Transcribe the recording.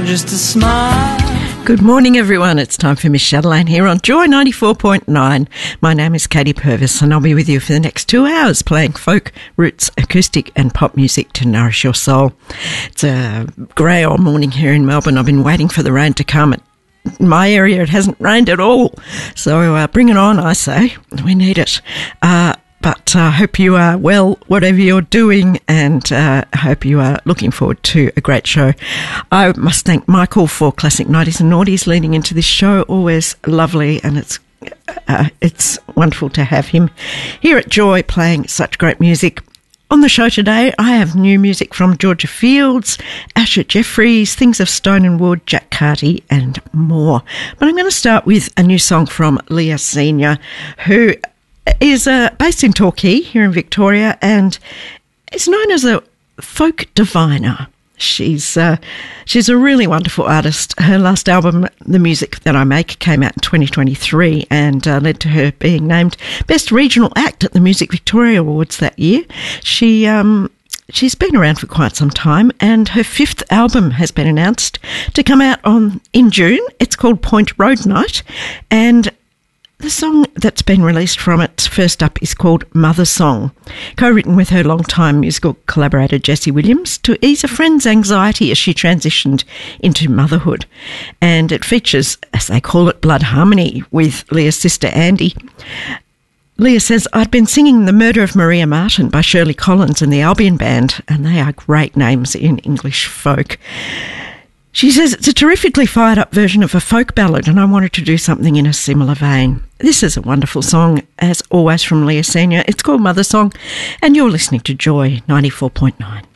just a smile. Good morning, everyone. It's time for Miss Chatelaine here on Joy 94.9. My name is Katie Purvis, and I'll be with you for the next 2 hours playing folk, roots, acoustic and pop music to nourish your soul. It's a grey old morning here in Melbourne. I've been waiting for the rain to come. In my area, it hasn't rained at all. So bring it on, I say. We need it. But I hope you are well, whatever you're doing, and I hope you are looking forward to a great show. I must thank Michael for Classic 90s and Noughties leading into this show. Always lovely, and it's wonderful to have him here at Joy playing such great music. On the show today, I have new music from Georgia Fields, Asher Jeffries, Things of Stone and Wood, Jack Carty, and more. But I'm going to start with a new song from Leah Senior, who is based in Torquay here in Victoria and is known as a folk diviner. She's a really wonderful artist. Her last album, The Music That I Make, came out in 2023 and led to her being named Best Regional Act at the Music Victoria Awards that year. She's been around for quite some time, and her fifth album has been announced to come out in June. It's called Point Road Night, and the song that's been released from it first up is called Mother Song, co-written with her longtime musical collaborator Jessie Williams to ease a friend's anxiety as she transitioned into motherhood. And it features, as they call it, blood harmony with Leah's sister Andy. Leah says, I'd been singing The Murder of Maria Martin by Shirley Collins and the Albion Band, and they are great names in English folk. She says it's a terrifically fired-up version of a folk ballad, and I wanted to do something in a similar vein. This is a wonderful song, as always, from Leah Senior. It's called Mother Song, and you're listening to Joy 94.9.